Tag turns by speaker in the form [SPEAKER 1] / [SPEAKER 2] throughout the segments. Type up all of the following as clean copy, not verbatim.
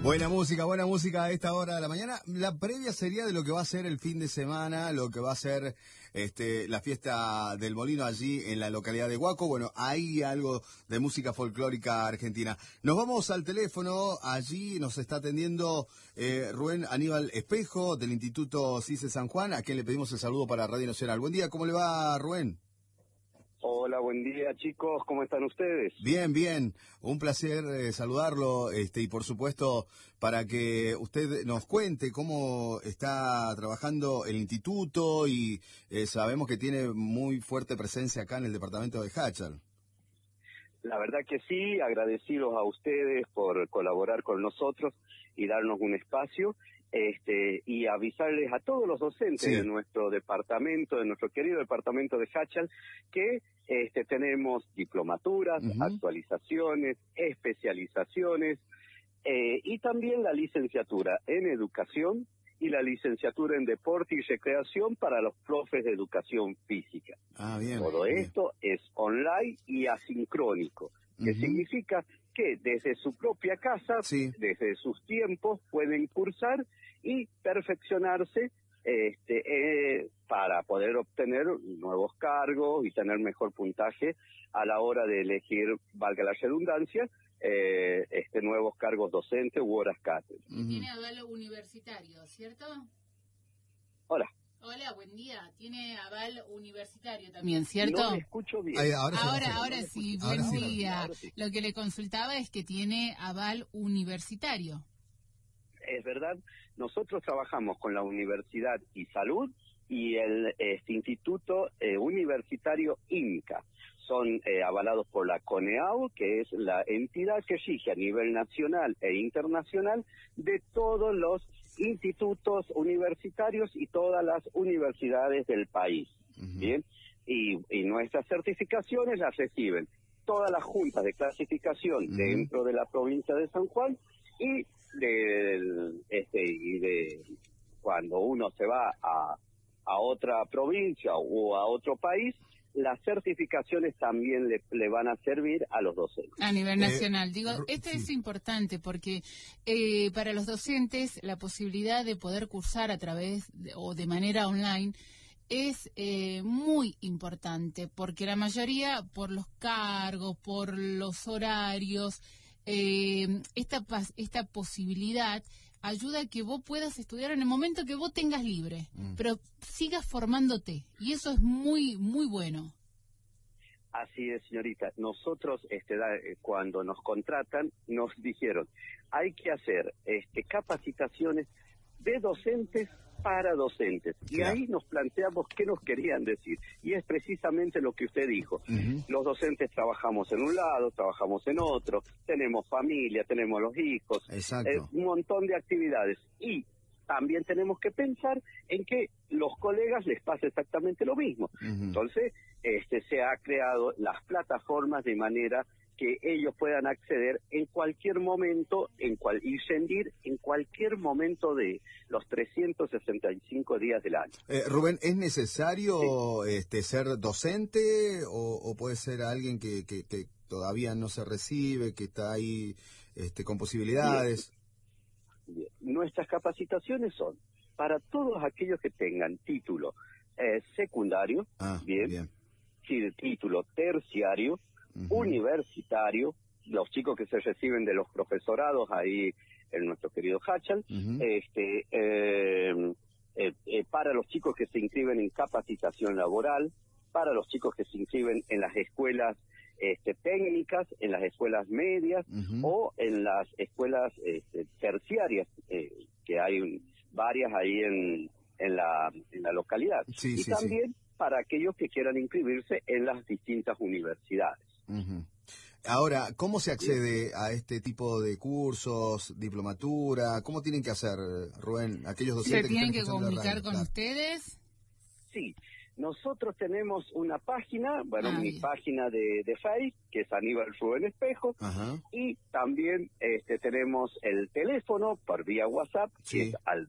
[SPEAKER 1] Buena música a esta hora de la mañana. La previa sería de lo que va a ser el fin de semana, lo que va a ser la fiesta del Molino allí en la localidad de Huaco. Bueno, hay algo de música folclórica argentina. Nos vamos al teléfono, allí nos está atendiendo Rubén Aníbal Espejo del Instituto CICE San Juan, a quien le pedimos el saludo para Radio Nacional. Buen día, ¿cómo le va, Rubén?
[SPEAKER 2] Hola, buen día, chicos, ¿cómo están ustedes?
[SPEAKER 1] Bien, un placer saludarlo y por supuesto para que usted nos cuente cómo está trabajando el instituto y sabemos que tiene muy fuerte presencia acá en el departamento de Háchal.
[SPEAKER 2] La verdad que sí, agradecidos a ustedes por colaborar con nosotros y darnos un espacio y avisarles a todos los docentes de nuestro departamento, de nuestro querido departamento de Háchal, que tenemos diplomaturas, actualizaciones, especializaciones y también la licenciatura en educación y la licenciatura en deporte y recreación para los profes de educación física.
[SPEAKER 1] Bien.
[SPEAKER 2] Todo esto es online y asincrónico, que significa que desde su propia casa, desde sus tiempos, pueden cursar y perfeccionarse para poder obtener nuevos cargos y tener mejor puntaje a la hora de elegir, valga la redundancia, nuevos cargos docentes u horas cátedra.
[SPEAKER 3] Tiene aval universitario, ¿cierto?
[SPEAKER 2] Hola.
[SPEAKER 3] Hola, buen día. Tiene aval universitario también, ¿cierto?
[SPEAKER 2] No me escucho bien.
[SPEAKER 3] Ahora sí, buen día. Lo que le consultaba es que tiene aval universitario.
[SPEAKER 2] Es verdad, nosotros trabajamos con la Universidad y Salud y el Instituto Universitario INCA. Son avalados por la CONEAU, que es la entidad que rige a nivel nacional e internacional de todos los institutos universitarios y todas las universidades del país. Bien, y nuestras certificaciones las reciben todas las juntas de clasificación dentro de la provincia de San Juan y de cuando uno se va a otra provincia o a otro país, las certificaciones también le van a servir a los docentes.
[SPEAKER 3] A nivel nacional. Esto es importante porque para los docentes la posibilidad de poder cursar a través o de manera online es muy importante, porque la mayoría, por los cargos, por los horarios, esta posibilidad ayuda a que vos puedas estudiar en el momento que vos tengas libre, pero sigas formándote, y eso es muy, muy bueno.
[SPEAKER 2] Así es, señorita. Nosotros, cuando nos contratan, nos dijeron, hay que hacer capacitaciones de docentes para docentes. Y ahí nos planteamos qué nos querían decir. Y es precisamente lo que usted dijo. Los docentes trabajamos en un lado, trabajamos en otro, tenemos familia, tenemos los hijos, un montón de actividades. Y también tenemos que pensar en que los colegas les pasa exactamente lo mismo. Entonces, se ha creado las plataformas de manera que ellos puedan acceder en cualquier momento y rendir en cualquier momento de los 365 días del año.
[SPEAKER 1] Rubén, ¿es necesario ser docente o puede ser alguien que todavía no se recibe, que está ahí con posibilidades?
[SPEAKER 2] Bien. Nuestras capacitaciones son para todos aquellos que tengan título secundario, bien. Título terciario, universitario, los chicos que se reciben de los profesorados ahí en nuestro querido Háchal, para los chicos que se inscriben en capacitación laboral, para los chicos que se inscriben en las escuelas técnicas, en las escuelas medias o en las escuelas terciarias, que hay varias ahí en la localidad. Y también para aquellos que quieran inscribirse en las distintas universidades.
[SPEAKER 1] Ahora, ¿cómo se accede a este tipo de cursos, diplomatura? ¿Cómo tienen que hacer, Rubén, aquellos docentes
[SPEAKER 3] ¿Se tienen que comunicar con ustedes?
[SPEAKER 2] Sí, nosotros tenemos una página, mi página de Facebook, que es Aníbal Rubén Espejo, y también tenemos el teléfono por vía WhatsApp, que es al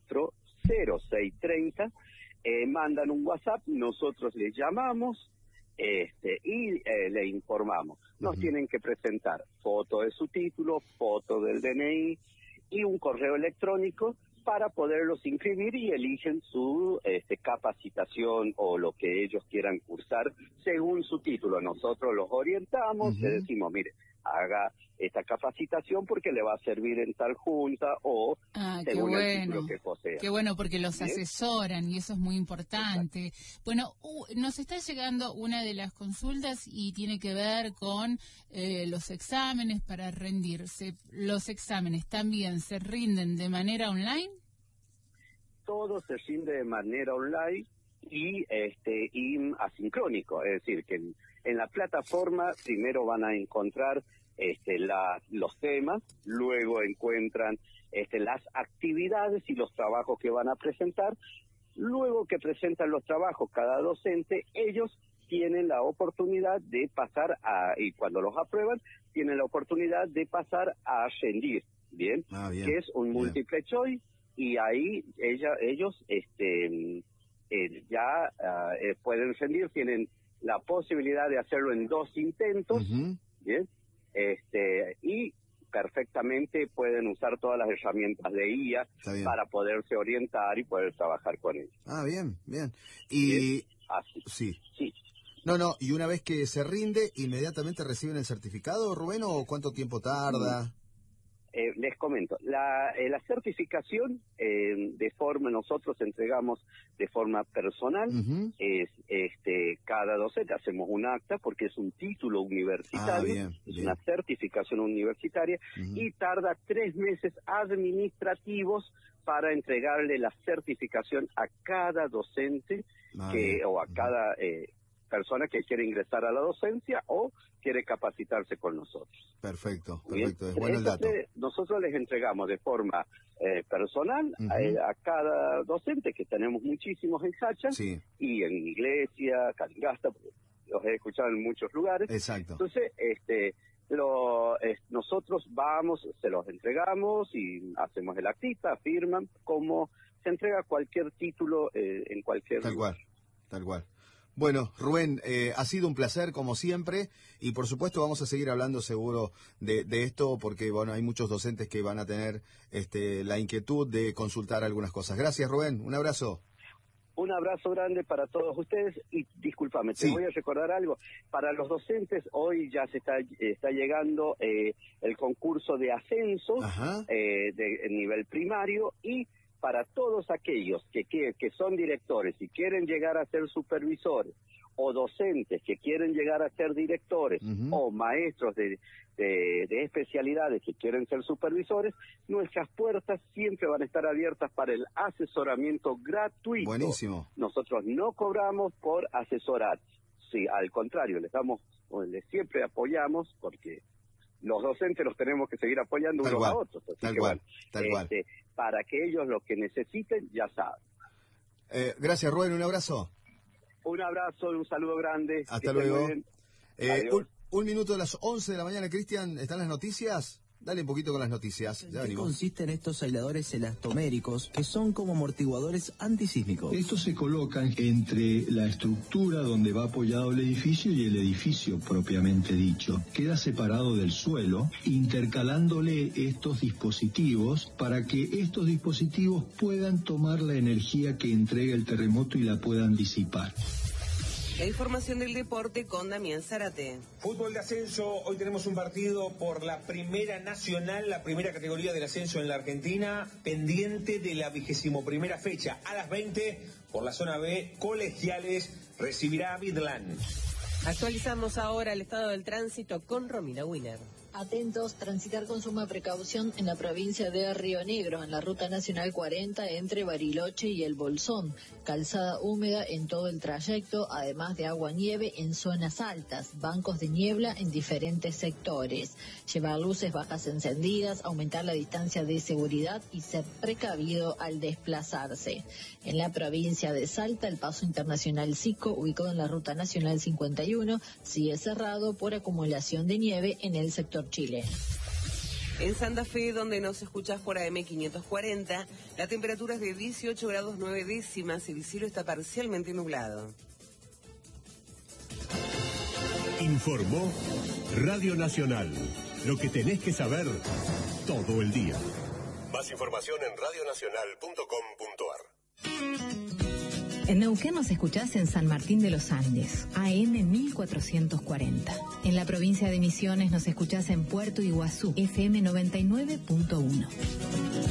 [SPEAKER 2] 264-444-0630, mandan un WhatsApp, nosotros les llamamos, le informamos. Nos tienen que presentar foto de su título, foto del DNI y un correo electrónico para poderlos inscribir y eligen su capacitación o lo que ellos quieran cursar según su título. Nosotros los orientamos, le decimos, mire, haga esta capacitación porque le va a servir en tal junta o según el título que posea.
[SPEAKER 3] Qué bueno, porque los asesoran y eso es muy importante. Exacto. Bueno, nos está llegando una de las consultas y tiene que ver con los exámenes para rendirse. ¿Los exámenes también se rinden de manera online?
[SPEAKER 2] Todo se rinde de manera online y asincrónico, es decir, que en la plataforma primero van a encontrar los temas, luego encuentran las actividades y los trabajos que van a presentar. Luego que presentan los trabajos cada docente, ellos tienen la oportunidad de pasar y cuando los aprueban, tienen la oportunidad de pasar a rendir, ¿bien?
[SPEAKER 1] Bien.
[SPEAKER 2] Que es un multiple choice, y ahí ellos pueden rendir, tienen la posibilidad de hacerlo en 2 intentos, ¿bien? Y perfectamente pueden usar todas las herramientas de IA para poderse orientar y poder trabajar con ellos.
[SPEAKER 1] Bien. Y
[SPEAKER 2] así. Sí.
[SPEAKER 1] No, y una vez que se rinde, ¿inmediatamente reciben el certificado, Rubén, o cuánto tiempo tarda?
[SPEAKER 2] Les comento, la certificación nosotros entregamos de forma personal, es cada docente, hacemos un acta porque es un título universitario, es una certificación universitaria, y tarda 3 meses administrativos para entregarle la certificación a cada docente o a cada persona que quiere ingresar a la docencia o quiere capacitarse con nosotros.
[SPEAKER 1] Perfecto, es bueno el dato.
[SPEAKER 2] Nosotros les entregamos de forma personal a cada docente, que tenemos muchísimos en Hacha, y en Iglesia, Calingasta, los he escuchado en muchos lugares.
[SPEAKER 1] Exacto.
[SPEAKER 2] Entonces, nosotros vamos, se los entregamos y hacemos el actita, firman, como se entrega cualquier título en cualquier lugar.
[SPEAKER 1] Tal cual. Bueno, Rubén, ha sido un placer como siempre y por supuesto vamos a seguir hablando seguro de esto porque bueno, hay muchos docentes que van a tener la inquietud de consultar algunas cosas. Gracias, Rubén, un abrazo.
[SPEAKER 2] Un abrazo grande para todos ustedes y discúlpame, te voy a recordar algo. Para los docentes hoy ya se está llegando el concurso de ascenso de nivel primario, y para todos aquellos que son directores y quieren llegar a ser supervisores, o docentes que quieren llegar a ser directores, o maestros de especialidades que quieren ser supervisores, nuestras puertas siempre van a estar abiertas para el asesoramiento gratuito.
[SPEAKER 1] Buenísimo.
[SPEAKER 2] Nosotros no cobramos por asesorar. Sí, al contrario, les siempre apoyamos, porque los docentes los tenemos que seguir apoyando unos a otros. Así
[SPEAKER 1] tal
[SPEAKER 2] que
[SPEAKER 1] cual.
[SPEAKER 2] Para que ellos lo que necesiten, ya saben.
[SPEAKER 1] Gracias, Rubén, un abrazo.
[SPEAKER 2] Un abrazo y un saludo grande.
[SPEAKER 1] Hasta luego. Un minuto de las 11 de la mañana, Cristian, ¿están las noticias? Dale un poquito con las noticias. Ya
[SPEAKER 4] ¿En qué consisten estos aisladores elastoméricos que son como amortiguadores antisísmicos?
[SPEAKER 5] Estos se colocan entre la estructura donde va apoyado el edificio y el edificio propiamente dicho. Queda separado del suelo, intercalándole estos dispositivos para que estos dispositivos puedan tomar la energía que entrega el terremoto y la puedan disipar.
[SPEAKER 6] La información del deporte con Damián Zárate.
[SPEAKER 7] Fútbol de ascenso, hoy tenemos un partido por la Primera Nacional, la primera categoría del ascenso en la Argentina, pendiente de la 21ª fecha. A las 20, por la zona B, Colegiales recibirá a Midland.
[SPEAKER 6] Actualizamos ahora el estado del tránsito con Romina Wiener.
[SPEAKER 8] Atentos, transitar con suma precaución en la provincia de Río Negro, en la ruta nacional 40 entre Bariloche y El Bolsón. Calzada húmeda en todo el trayecto, además de agua-nieve en zonas altas, bancos de niebla en diferentes sectores. Llevar luces bajas encendidas, aumentar la distancia de seguridad y ser precavido al desplazarse. En la provincia de Salta, el paso internacional Sico, ubicado en la ruta nacional 51, sigue cerrado por acumulación de nieve en el sector Chile.
[SPEAKER 6] En Santa Fe, donde nos escuchás por AM 540, la temperatura es de 18 grados 9 décimas y el cielo está parcialmente nublado.
[SPEAKER 9] Informó Radio Nacional. Lo que tenés que saber todo el día. Más información en radionacional.com.ar.
[SPEAKER 10] En Neuquén nos escuchás en San Martín de los Andes, AM 1440. En la provincia de Misiones nos escuchás en Puerto Iguazú, FM 99.1.